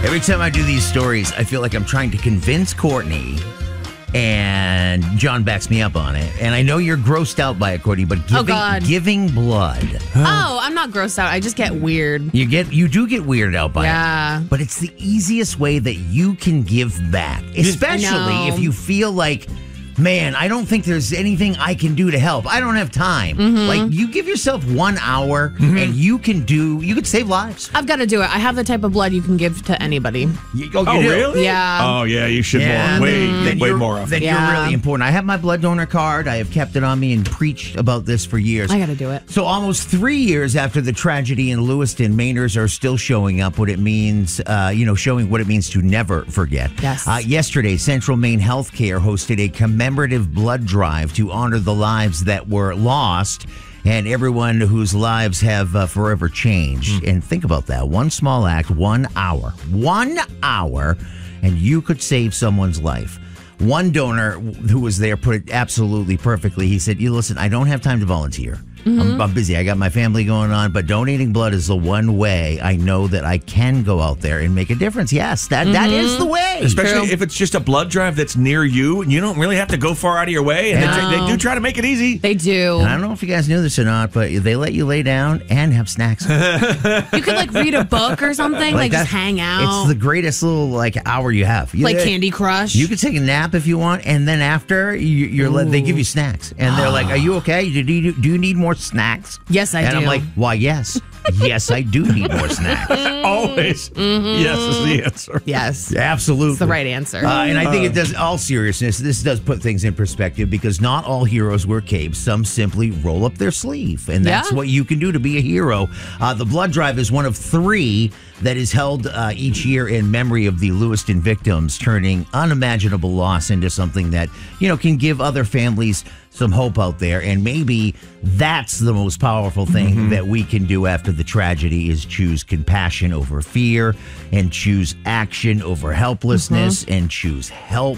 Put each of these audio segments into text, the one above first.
Every time I do these stories, I feel like I'm trying to convince Courtney, and John backs me up on it. And I know you're grossed out by it, Courtney, but giving blood. Oh, I'm not grossed out. I just get weird. You do get weirded out by it. But it's the easiest way that you can give back, especially if you feel like, man, I don't think there's anything I can do to help. I don't have time. Like, you give yourself 1 hour and you could save lives. I've got to do it. I have the type of blood you can give to anybody. You do? Really? Yeah. Oh, yeah, you should way more often. Then you're really important. I have my blood donor card. I have kept it on me and preached about this for years. I got to do it. So almost 3 years after the tragedy in Lewiston, Mainers are still showing up what it means, showing what it means to never forget. Yes. Yesterday, Central Maine Healthcare hosted a commemorative blood drive to honor the lives that were lost and everyone whose lives have forever changed. And think about that. One small act, 1 hour. 1 hour, and you could save someone's life. One donor who was there put it absolutely perfectly. He said, listen, I don't have time to volunteer. I'm busy. I got my family going on, but donating blood is the one way I know that I can go out there and make a difference. Yes, that is the way. Especially if it's just a blood drive that's near you, and you don't really have to go far out of your way. And they do try to make it easy. They do. And I don't know if you guys knew this or not, but they let you lay down and have snacks. You could read a book or something, just hang out. It's the greatest little hour you have. Candy Crush. You could take a nap if you want, and then after they give you snacks, and they're like, "Are you okay? Do you need more snacks?" Yes, I do. And I'm like, "Why, yes." Yes, I do need more snacks. Always. Yes is the answer. Yes. Absolutely. It's the right answer. And I think it does, all seriousness, this does put things in perspective because not all heroes wear capes. Some simply roll up their sleeve. And that's what you can do to be a hero. The blood drive is one of 3 that is held each year in memory of the Lewiston victims, turning unimaginable loss into something that, can give other families some hope out there. And maybe that's the most powerful thing that we can do after the tragedy is choose compassion over fear and choose action over helplessness and choose help.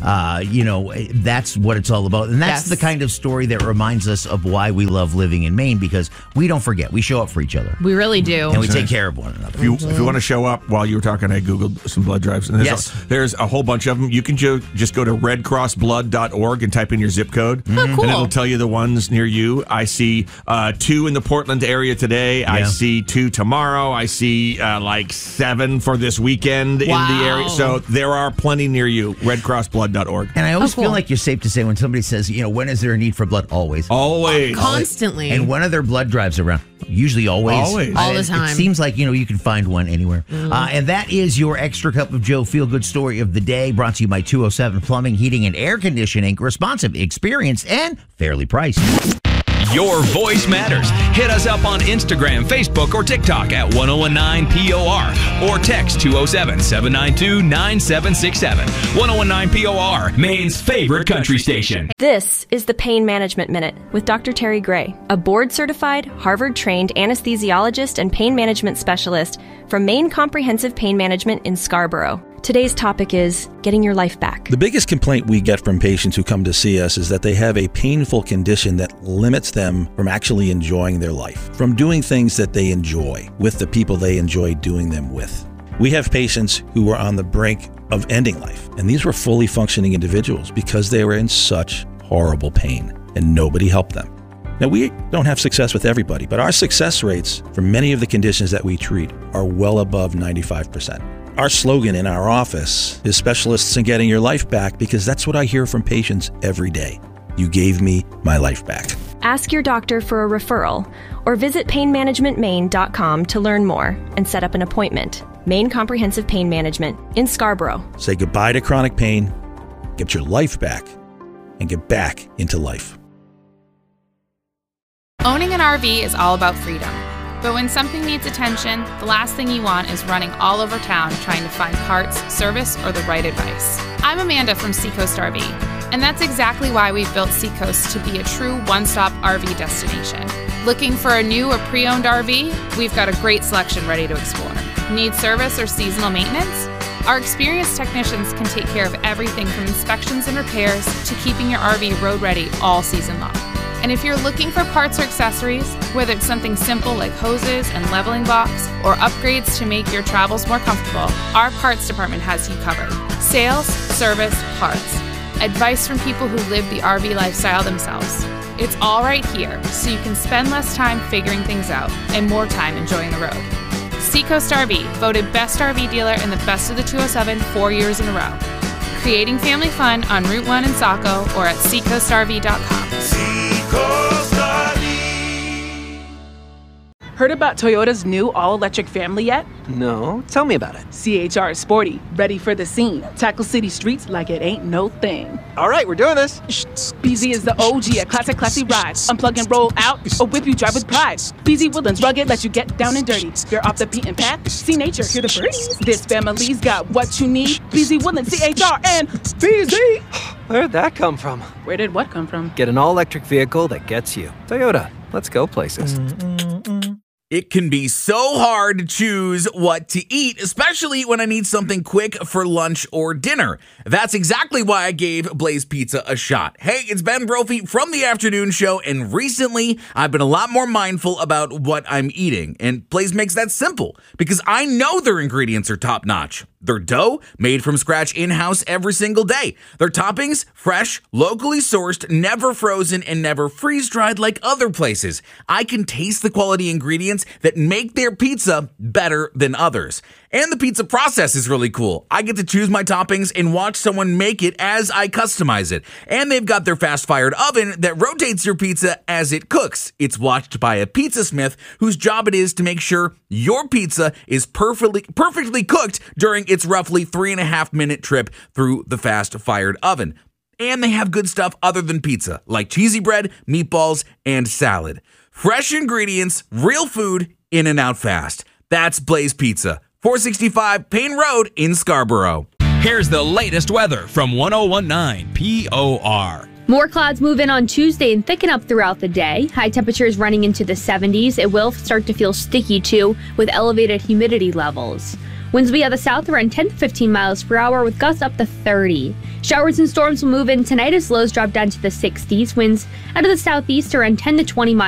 That's what it's all about. And that's the kind of story that reminds us of why we love living in Maine, because we don't forget. We show up for each other. We really do. And we take care of one another. If you want to show up, while you were talking, I Googled some blood drives. And there's a whole bunch of them. You can just go to redcrossblood.org and type in your zip code. Oh, cool. And it'll tell you the ones near you. I see 2 in the Portland area today. I see 2 tomorrow. I see 7 for this weekend in the area. So there are plenty near you. redcrossblood.org. And I always feel like you're safe to say when somebody says, when is there a need for blood? Always. Always. Constantly. And when are there blood drives around? Usually always. Always. All the time. It seems like, you can find one anywhere. And that is your Extra Cup of Joe feel-good story of the day, brought to you by 207 Plumbing, Heating, and Air Conditioning. Responsive, experienced, and fairly priced. Your voice matters. Hit us up on Instagram, Facebook, or TikTok at 1019POR or text 207-792-9767. 1019POR, Maine's favorite country station. This is the Pain Management Minute with Dr. Terry Gray, a board-certified, Harvard-trained anesthesiologist and pain management specialist from Maine Comprehensive Pain Management in Scarborough. Today's topic is getting your life back. The biggest complaint we get from patients who come to see us is that they have a painful condition that limits them from actually enjoying their life, from doing things that they enjoy with the people they enjoy doing them with. We have patients who were on the brink of ending life, and these were fully functioning individuals because they were in such horrible pain, and nobody helped them. Now, we don't have success with everybody, but our success rates for many of the conditions that we treat are well above 95%. Our slogan in our office is specialists in getting your life back, because that's what I hear from patients every day. You gave me my life back. Ask your doctor for a referral or visit painmanagementmaine.com to learn more and set up an appointment. Maine Comprehensive Pain Management in Scarborough. Say goodbye to chronic pain, get your life back, and get back into life. Owning an RV is all about freedom. But when something needs attention, the last thing you want is running all over town trying to find parts, service, or the right advice. I'm Amanda from Seacoast RV, and that's exactly why we've built Seacoast to be a true one-stop RV destination. Looking for a new or pre-owned RV? We've got a great selection ready to explore. Need service or seasonal maintenance? Our experienced technicians can take care of everything from inspections and repairs to keeping your RV road ready all season long. And And if you're looking for parts or accessories, whether it's something simple like hoses and leveling box, or upgrades to make your travels more comfortable, our parts department has you covered. Sales, service, parts. Advice from people who live the RV lifestyle themselves. It's all right here, so you can spend less time figuring things out and more time enjoying the road. Seacoast RV, voted best RV dealer in the Best of the 207 4 years in a row. Creating family fun on Route 1 in Saco or at seacoastrv.com. Seacoast RV. Heard about Toyota's new all-electric family yet? No, tell me about it. CHR is sporty, ready for the scene. Tackle city streets like it ain't no thing. All right, we're doing this. BZ is the OG, a classy ride. Unplug and roll out, or whip you drive with pride. BZ Woodlands rugged, let you get down and dirty. You're off the beaten path, see nature, hear the birds. This family's got what you need. BZ Woodlands, CHR, and BZ. Where'd that come from? Where did what come from? Get an all-electric vehicle that gets you. Toyota, let's go places. It can be so hard to choose what to eat, especially when I need something quick for lunch or dinner. That's exactly why I gave Blaze Pizza a shot. Hey, it's Ben Brophy from The Afternoon Show, and recently I've been a lot more mindful about what I'm eating. And Blaze makes that simple, because I know their ingredients are top-notch. Their dough, made from scratch in-house every single day. Their toppings, fresh, locally sourced, never frozen, and never freeze-dried like other places. I can taste the quality ingredients that make their pizza better than others. And the pizza process is really cool. I get to choose my toppings and watch someone make it as I customize it. And they've got their fast-fired oven that rotates your pizza as it cooks. It's watched by a pizza smith whose job it is to make sure your pizza is perfectly cooked during its roughly 3.5-minute trip through the fast-fired oven. And they have good stuff other than pizza, like cheesy bread, meatballs, and salad. Fresh ingredients, real food, in and out fast. That's Blaze Pizza, 465 Payne Road in Scarborough. Here's the latest weather from 1019 POR. More clouds move in on Tuesday and thicken up throughout the day. High temperatures running into the 70s. It will start to feel sticky too, with elevated humidity levels. Winds will be out of the south around 10 to 15 miles per hour with gusts up to 30. Showers and storms will move in tonight as lows drop down to the 60s. Winds out of the southeast around 10 to 20 miles